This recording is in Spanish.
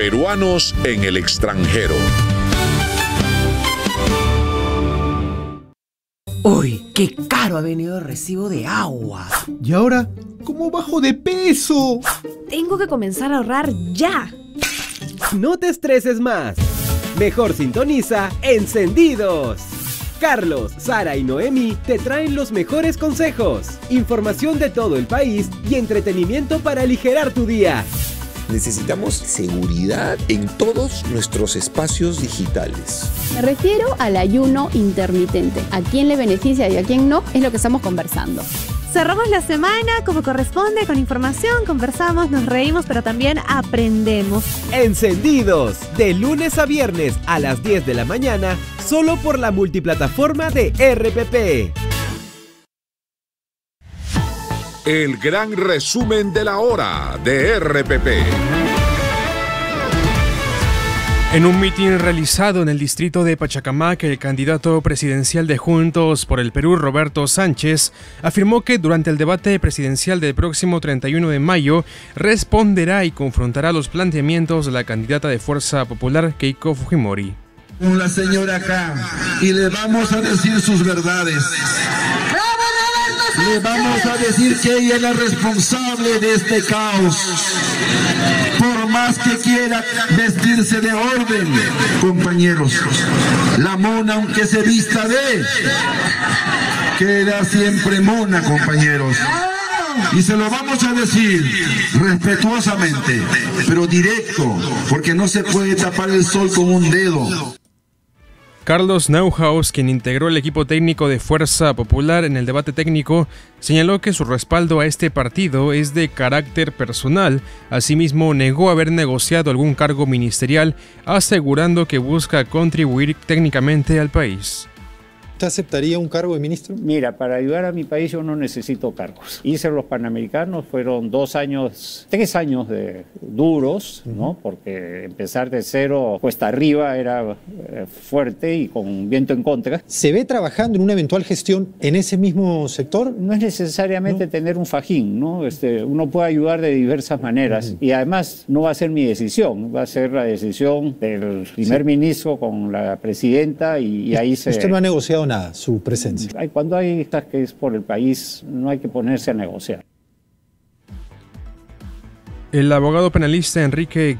Peruanos en el extranjero. ¡Uy, qué caro ha venido el recibo de agua! ¿Y ahora cómo bajo de peso? Tengo que comenzar a ahorrar ya. No te estreses más. Mejor sintoniza Encendidos. Carlos, Sara y Noemi te traen los mejores consejos, información de todo el país y entretenimiento para aligerar tu día. Necesitamos seguridad en todos nuestros espacios digitales. Me refiero al ayuno intermitente. ¿A quién le beneficia y a quién no? Es lo que estamos conversando. Cerramos la semana como corresponde, con información, conversamos, nos reímos, pero también aprendemos. Encendidos, de lunes a viernes a las 10 de la mañana, solo por la multiplataforma de RPP. El gran resumen de la hora de RPP. En un mitin realizado en el distrito de Pachacamac, el candidato presidencial de Juntos por el Perú, Roberto Sánchez, afirmó que durante el debate presidencial del próximo 31 de mayo responderá y confrontará los planteamientos de la candidata de Fuerza Popular, Keiko Fujimori. Con la señora acá y le vamos a decir sus verdades. Le vamos a decir que ella es la responsable de este caos. Por más que quiera vestirse de orden, compañeros, la mona, aunque se vista de, queda siempre mona, compañeros. Y se lo vamos a decir respetuosamente, pero directo, porque no se puede tapar el sol con un dedo. Carlos Neuhaus, quien integró el equipo técnico de Fuerza Popular en el debate técnico, señaló que su respaldo a este partido es de carácter personal. Asimismo, negó haber negociado algún cargo ministerial, asegurando que busca contribuir técnicamente al país. ¿Usted aceptaría un cargo de ministro? Mira, para ayudar a mi país yo no necesito cargos. Hice los Panamericanos, fueron 3 años de duros, ¿no? Porque empezar de cero cuesta arriba era fuerte y con viento en contra. ¿Se ve trabajando en una eventual gestión en ese mismo sector? No es necesariamente tener un fajín, ¿no? Uno puede ayudar de diversas maneras y además no va a ser mi decisión, va a ser la decisión del primer ministro con la presidenta y ahí se... ¿Usted no ha negociado nada, su presencia? Cuando hay estas que es por el país, no hay que ponerse a negociar. El abogado penalista Enrique